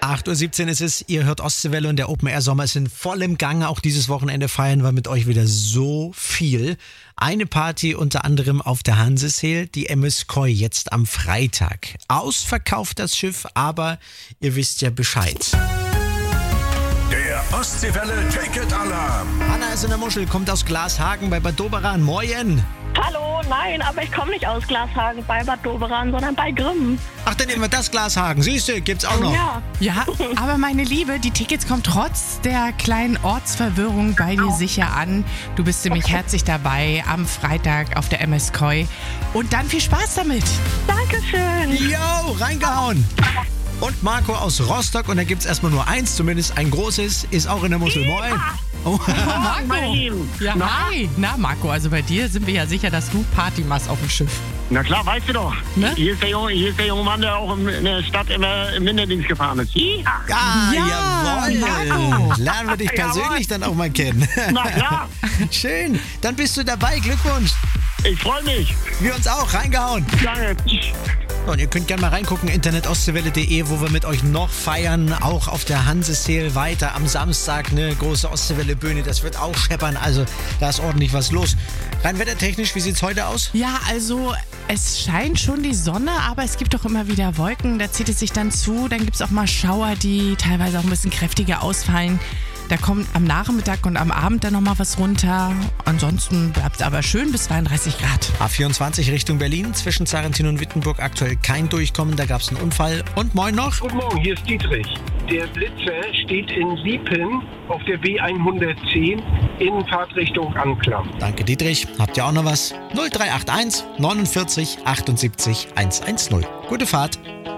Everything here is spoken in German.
8:17 Uhr ist es, ihr hört Ostseewelle und der Open Air Sommer ist in vollem Gange. Auch dieses Wochenende feiern wir mit euch wieder so viel. Eine Party unter anderem auf der Hanseseel, die MS Koi jetzt am Freitag. Ausverkauft das Schiff, aber ihr wisst ja Bescheid. Der Ostseewelle Ticket Alarm. Hanna ist in der Muschel, kommt aus Glashagen bei Bad Doberan. Moin! Hallo, nein, aber ich komme nicht aus Glashagen bei Bad Doberan, sondern bei Grimm. Ach, dann nehmen wir das Glashagen. Siehst du, gibt's auch noch. Ja, Aber meine Liebe, die Tickets kommen trotz der kleinen Ortsverwirrung bei dir sicher an. Du bist nämlich herzlich dabei am Freitag auf der MS Koi. Und dann viel Spaß damit. Dankeschön. Yo, reingehauen! Und Marco aus Rostock, und da gibt's erstmal nur eins, zumindest ein großes, ist auch in der Muschel. Moin! Oh. Marco. Ja, hi. Na, Marco, also bei dir sind wir ja sicher, dass du Party machst auf dem Schiff. Na klar, weißt du doch. Ne? Hier ist der junge Mann, der auch in der Stadt immer im Minderdienst gefahren ist. Ja, jawohl! Marco. Lernen wir dich persönlich dann auch mal kennen. Na klar, Schön, dann bist du dabei. Glückwunsch! ich freue mich. Wir uns auch, reingehauen! Danke. Und ihr könnt gerne mal reingucken, internetostseewelle.de, wo wir mit euch noch feiern, auch auf der Hanseseel weiter am Samstag, eine große Ostseewelle-Bühne, das wird auch scheppern, also da ist ordentlich was los. Rein wettertechnisch, wie sieht's heute aus? Ja, also es scheint schon die Sonne, aber es gibt auch immer wieder Wolken, da zieht es sich dann zu, dann gibt es auch mal Schauer, die teilweise auch ein bisschen kräftiger ausfallen. Da kommt am Nachmittag und am Abend dann nochmal was runter. Ansonsten bleibt es aber schön bis 32 Grad. A24 Richtung Berlin, zwischen Zarentin und Wittenburg aktuell kein Durchkommen, da gab es einen Unfall. Und moin noch. Guten Morgen, hier ist Dietrich. Der Blitzer steht in Siepen auf der B110 in Fahrtrichtung Anklam. Danke Dietrich, habt ihr auch noch was? 0381 49 78 110. Gute Fahrt.